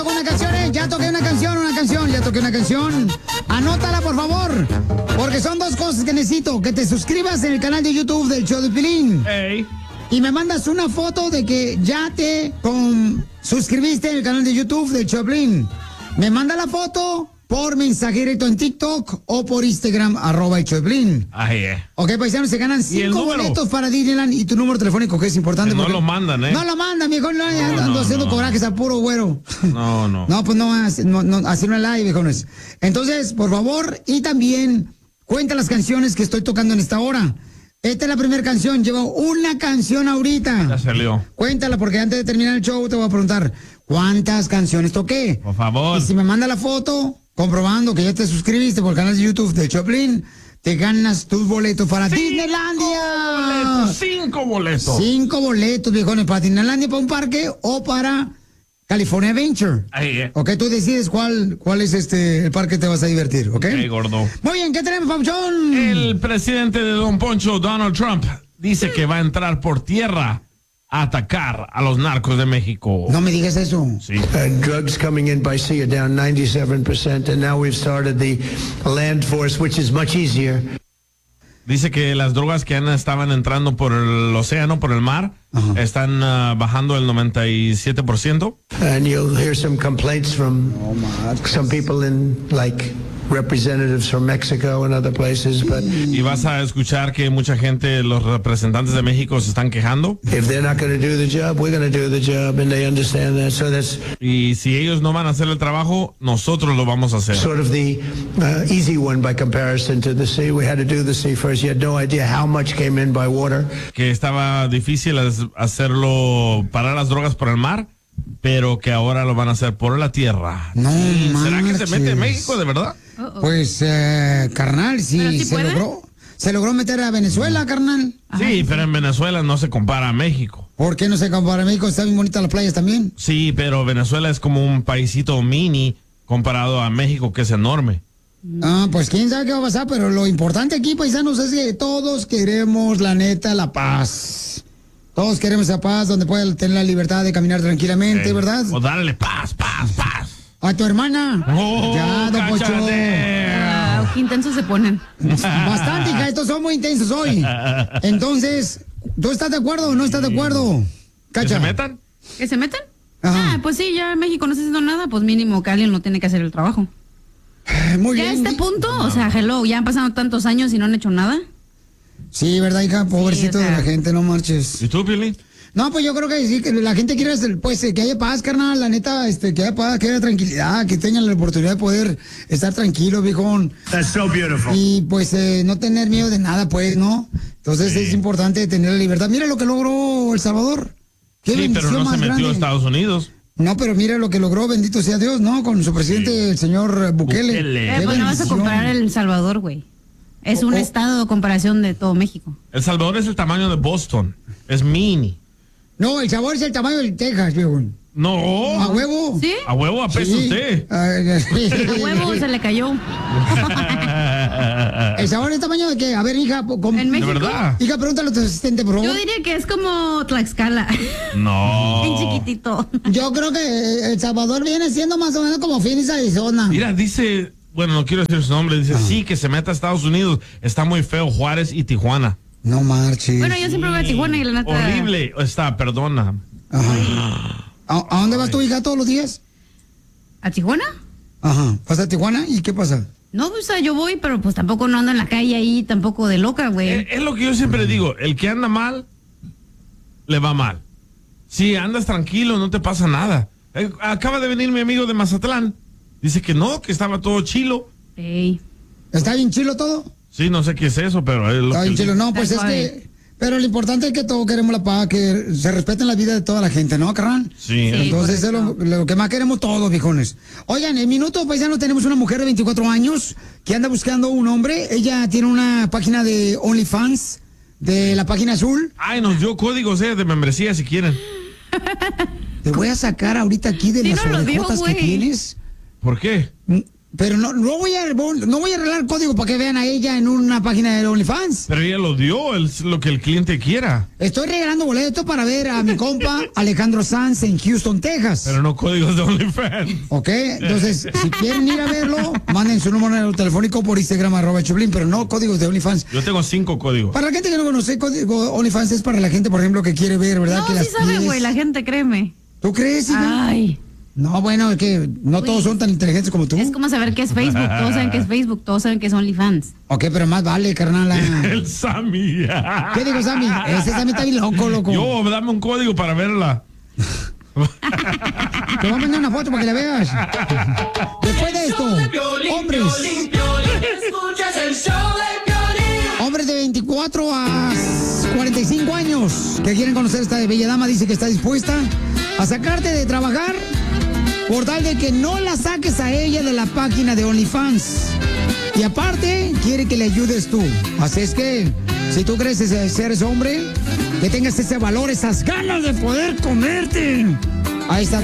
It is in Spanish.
Una canción, ya toqué una canción. Anótala, por favor. Porque son dos cosas que necesito. Que te suscribas en el canal de YouTube del Show de Piolín. Hey. Y me mandas una foto de que ya te suscribiste en el canal de YouTube del Show de Piolín. Me manda la foto por mensaje directo en TikTok o por Instagram, @el_Choplin. Ahí es. Ok, paisanos, se ganan 5 boletos para Disneyland y tu número telefónico, que es importante. Que no lo mandan, ¿eh? No lo mandan, viejo. No, ando haciendo corajes a puro güero. No. No, pues no, así no es live, viejones. Entonces, por favor, y también cuenta las canciones que estoy tocando en esta hora. Esta es la primera canción, llevo una canción ahorita. Ya salió. Cuéntala, porque antes de terminar el show te voy a preguntar cuántas canciones toqué. Por favor. Y si me manda la foto, comprobando que ya te suscribiste por el canal de YouTube de Choplin, te ganas tus boletos para Disneylandia. 5 boletos. 5 boletos, viejones, para Disneylandia, para un parque o para California Adventure. Ahí es. Ok, tú decides cuál es el parque que te vas a divertir, ¿ok? Ok, gordo. Muy bien, ¿qué tenemos, Papuchón? El presidente de Don Poncho, Donald Trump, dice que va a entrar por tierra a atacar a los narcos de México. No me digas eso. Sí. Drugs coming in by sea are down 97%, and now we've started the land force, which is much easier. Dice que las drogas que estaban entrando por el océano, por el mar, están bajando el 97%. And you'll hear some complaints from some people in, like, representatives from Mexico and other places, but Y vas a escuchar que mucha gente, los representantes de México, se están quejando. if they're not going to do the job, we're going to do the job, and they understand that. So that's Y si ellos no van a hacer el trabajo, nosotros lo vamos a hacer. sort of the easy one by comparison to the sea. We had to do the sea first. You had no idea how much came in by water. Que estaba difícil hacerlo, parar las drogas por el mar, pero que ahora lo van a hacer por la tierra. No ¿Será que se mete en marches. México de verdad? Pues, carnal, ¿Pero sí, sí se puede? logró. Se logró meter a Venezuela, carnal. Sí, pero en Venezuela no se compara a México. ¿Por qué no se compara a México? Están bien bonitas las playas también. Sí, pero Venezuela es como un paisito mini comparado a México, que es enorme. Ah, pues quién sabe qué va a pasar, pero lo importante aquí, paisanos, es que todos queremos, la neta, la paz. Todos queremos esa paz donde pueda tener la libertad de caminar tranquilamente, ¿verdad? O darle paz. A tu hermana. Oh, Ya, don Pocho. cáchate. Wow, qué intensos se ponen. Bastante, hija, estos son muy intensos hoy. Entonces, ¿tú estás de acuerdo o no estás de acuerdo? ¿Que Cacha. se metan? ¿Que se metan? Ajá. Pues sí, ya México no está haciendo nada, pues mínimo que alguien no tiene que hacer el trabajo. Muy Ya a bien. este punto, o sea, hello, ya han pasado tantos años y no han hecho nada. Sí, ¿verdad, hija? Pobrecito Sí, o sea. de la gente, no marches. ¿Y tú, Pili? No, pues yo creo que sí, que la gente quiere, pues, que haya paz, carnal, la neta, que haya paz, que haya tranquilidad, que tengan la oportunidad de poder estar tranquilos, viejón. That's so beautiful. Y, pues, no tener miedo de nada, pues, ¿no? Entonces es importante tener la libertad. Mira lo que logró El Salvador. Qué Sí, pero bendición no se más metió grande. a Estados Unidos. No, pero mira lo que logró, bendito sea Dios, ¿no? Con su presidente, el señor Bukele. Bukele. Qué Pues no vas a bendición. comparar El Salvador, güey. Es un estado a comparación de todo México. El Salvador es el tamaño de Boston. Es mini. No, el sabor es el tamaño del Texas, viejón. No. ¿A huevo? ¿Sí? A huevo apesta Sí. usted. A huevo se le cayó. ¿El sabor es el tamaño de qué? A ver, hija, En ¿De México. verdad? hija, pregúntale a tu asistente, por favor. Yo diría que es como Tlaxcala. No. Bien chiquitito. Yo creo que El Salvador viene siendo más o menos como Phoenix, Arizona. Mira, dice, bueno, no quiero decir su nombre, dice, sí, que se meta a Estados Unidos. Está muy feo Juárez y Tijuana. No marches. Bueno, yo siempre voy a Tijuana y la neta. Horrible está, perdona. Ajá. ¿A dónde vas tú, hija, todos los días? ¿A Tijuana? Ajá. ¿Vas a Tijuana? ¿Y qué pasa? No, pues o sea, yo voy, pero pues tampoco no ando en la calle ahí, tampoco de loca, güey. Es lo que yo siempre digo, el que anda mal, le va mal. Si andas tranquilo, no te pasa nada. Acaba de venir mi amigo de Mazatlán. Dice que no, que estaba todo chilo. Ey. ¿Está bien chilo todo? Sí, no sé qué es eso, pero es lo Está que bien chilo. No, pues Está es suave. que... Pero lo importante es que todos queremos la paz, que se respeten la vida de toda la gente, ¿no, carnal? Sí, Sí. Entonces es lo que más queremos todos, viejones. Oigan, en Minuto Paisano tenemos una mujer de 24 años que anda buscando un hombre. Ella tiene una página de OnlyFans, de la página azul. Ay, nos dio códigos de membresía si quieren. Te voy a sacar ahorita aquí de Sí, las no lo dio, orejotas que güey. tienes. ¿Por qué? Pero no voy a arreglar código para que vean a ella en una página de OnlyFans. Pero ella lo dio, lo que el cliente quiera. Estoy regalando boletos para ver a mi compa Alejandro Sanz en Houston, Texas. Pero no códigos de OnlyFans. Ok, entonces, si quieren ir a verlo, manden su número telefónico por Instagram, @Choplin, pero no códigos de OnlyFans. Yo tengo 5 códigos. Para la gente que no conoce código OnlyFans, es para la gente, por ejemplo, que quiere ver, ¿verdad? No, que sí las sabe, pies- güey, la gente, créeme. ¿Tú crees, hija? Ay, No, bueno, es que no todos son tan inteligentes como tú. es como saber qué es Facebook. Todos saben qué es Facebook, todos saben qué es OnlyFans. Ok, pero más vale, carnala. El Sammy. ¿Qué digo, Sammy? Ese Sammy está bien loco. Yo, dame un código para verla. Te voy a mandar una foto para que la veas. Después de esto, hombres de 24 a 45 años que quieren conocer a esta bella dama, dice que está dispuesta a sacarte de trabajar por tal de que no la saques a ella de la página de OnlyFans. Y aparte, quiere que le ayudes tú. Así es que, si tú crees ser ese hombre, que tengas ese valor, esas ganas de poder comerte a esta